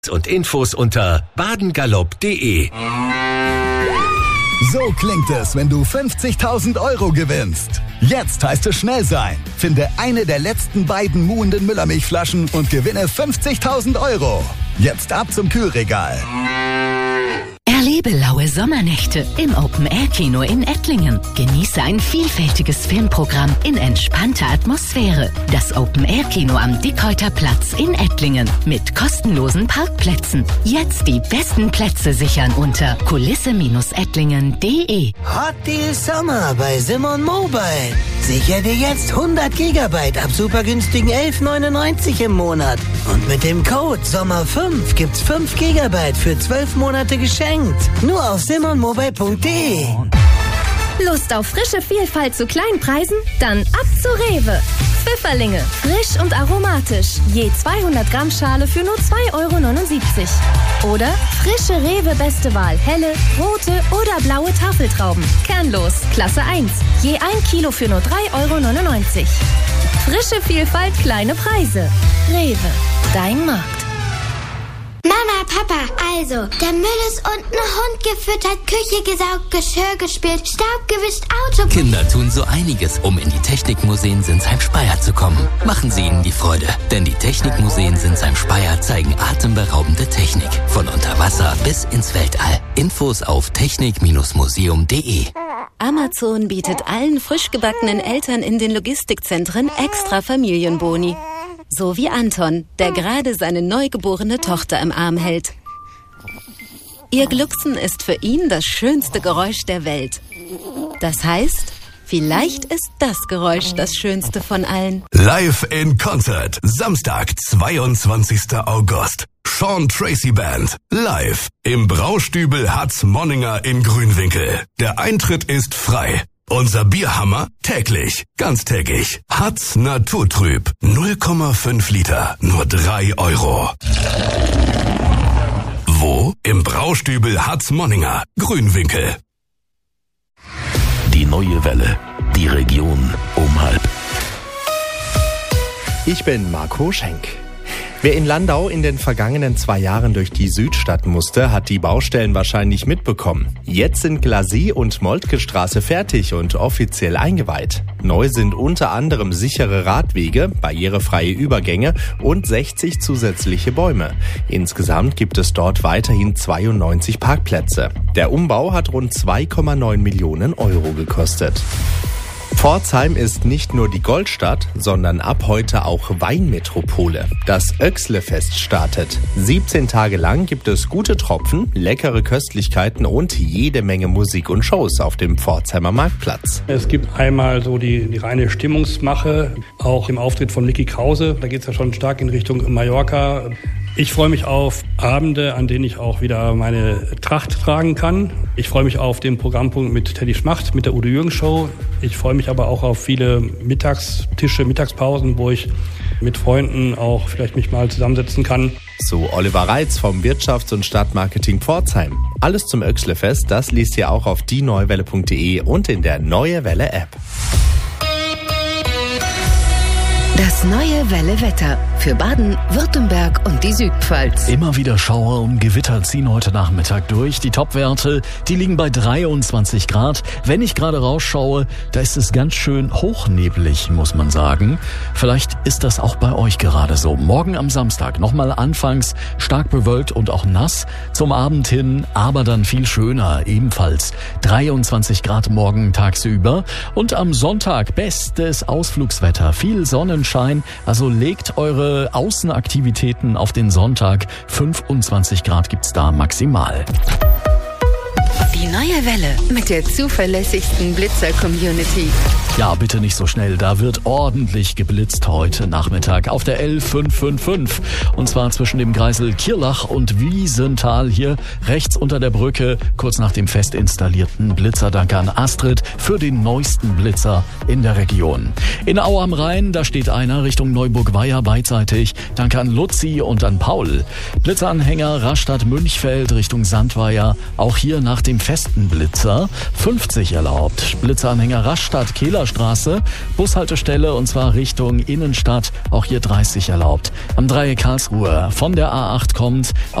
Und Infos unter badengalopp.de. So klingt es, wenn du 50.000 Euro gewinnst. Jetzt heißt es schnell sein. Finde eine der letzten beiden muhenden Müllermilchflaschen und gewinne 50.000 Euro. Jetzt ab zum Kühlregal. Erlebe laue Sommernächte im Open-Air-Kino in Ettlingen. Genieße ein vielfältiges Filmprogramm in entspannter Atmosphäre. Das Open-Air-Kino am Dickhäuter Platz in Ettlingen mit kostenlosen Parkplätzen. Jetzt die besten Plätze sichern unter kulisse-ettlingen.de. Hot Deal Sommer bei Simon Mobile. Sicher dir jetzt 100 Gigabyte ab super günstigen 11,99 im Monat. Und mit dem Code SOMMER5 gibt's 5 Gigabyte für 12 Monate geschenkt. Nur auf simonmobile.de. Lust auf frische Vielfalt zu kleinen Preisen? Dann ab zu Rewe. Pfifferlinge, frisch und aromatisch. Je 200 Gramm Schale für nur 2,79 €. Oder frische Rewe Beste Wahl, helle, rote oder blaue Tafeltrauben. Kernlos, Klasse 1. Je 1 Kilo für nur 3,99 €. Frische Vielfalt, kleine Preise. Rewe, dein Markt. Mama, Papa, also, der Müll ist unten, Hund gefüttert, Küche gesaugt, Geschirr gespült, Staub gewischt, Auto... Kinder tun so einiges, um in die Technikmuseen Sinsheim-Speyer zu kommen. Machen Sie ihnen die Freude, denn die Technikmuseen Sinsheim-Speyer zeigen atemberaubende Technik. Von unter Wasser bis ins Weltall. Infos auf technik-museum.de. Amazon bietet allen frisch gebackenen Eltern in den Logistikzentren extra Familienboni. So wie Anton, der gerade seine neugeborene Tochter im Arm hält. Ihr Glucksen ist für ihn das schönste Geräusch der Welt. Das heißt, vielleicht ist das Geräusch das schönste von allen. Live in Concert. Samstag, 22. August. Sean Tracy Band. Live im Braustübel Hatz Monninger in Grünwinkel. Der Eintritt ist frei. Unser Bierhammer täglich, ganztägig. Hatz Naturtrüb, 0,5 Liter, nur 3 €. Wo? Im Braustübel Hatz Monninger, Grünwinkel. Die neue Welle, die Region um halb. Ich bin Marco Schenk. Wer in Landau in den vergangenen 2 Jahren durch die Südstadt musste, hat die Baustellen wahrscheinlich mitbekommen. Jetzt sind Glasie- und Moltke-Straße fertig und offiziell eingeweiht. Neu sind unter anderem sichere Radwege, barrierefreie Übergänge und 60 zusätzliche Bäume. Insgesamt gibt es dort weiterhin 92 Parkplätze. Der Umbau hat rund 2,9 Millionen € gekostet. Pforzheim ist nicht nur die Goldstadt, sondern ab heute auch Weinmetropole. Das Oechsle-Fest startet. 17 Tage lang gibt es gute Tropfen, leckere Köstlichkeiten und jede Menge Musik und Shows auf dem Pforzheimer Marktplatz. Es gibt einmal so die reine Stimmungsmache, auch im Auftritt von Niki Krause. Da geht es ja schon stark in Richtung Mallorca. Ich freue mich auf Abende, an denen ich auch wieder meine Tracht tragen kann. Ich freue mich auf den Programmpunkt mit Teddy Schmacht, mit der Udo Jürgens Show. Ich freue mich aber auch auf viele Mittagstische, Mittagspausen, wo ich mit Freunden auch vielleicht mich mal zusammensetzen kann. So Oliver Reitz vom Wirtschafts- und Stadtmarketing Pforzheim. Alles zum Oechsle-Fest, das liest ihr auch auf dieneuewelle.de und in der Neue Welle App. Das neue Welle-Wetter für Baden, Württemberg und die Südpfalz. Immer wieder Schauer und Gewitter ziehen heute Nachmittag durch. Die Topwerte, die liegen bei 23 Grad. Wenn ich gerade rausschaue, da ist es ganz schön hochnebelig, muss man sagen. Vielleicht ist das auch bei euch gerade so. Morgen am Samstag nochmal anfangs stark bewölkt und auch nass. Zum Abend hin aber dann viel schöner, ebenfalls 23 Grad morgen tagsüber. Und am Sonntag bestes Ausflugswetter, viel Sonnenschein. Also legt eure Außenaktivitäten auf den Sonntag. 25 Grad gibt's da maximal. Die neue Welle mit der zuverlässigsten Blitzer-Community. Ja, bitte nicht so schnell. Da wird ordentlich geblitzt heute Nachmittag auf der L555. Und zwar zwischen dem Kreisel Kirlach und Wiesenthal hier rechts unter der Brücke, kurz nach dem fest installierten Blitzer. Danke an Astrid für den neuesten Blitzer in der Region. In Au am Rhein, da steht einer Richtung Neuburg-Weiher beidseitig. Danke an Luzi und an Paul. Blitzeranhänger Rastatt-Münchfeld Richtung Sandweiher. Auch hier nach nach dem festen Blitzer 50 erlaubt. Blitzeranhänger Rastatt, Kehlerstraße, Bushaltestelle und zwar Richtung Innenstadt, auch hier 30 erlaubt. Am Dreieck Karlsruhe von der A8 kommt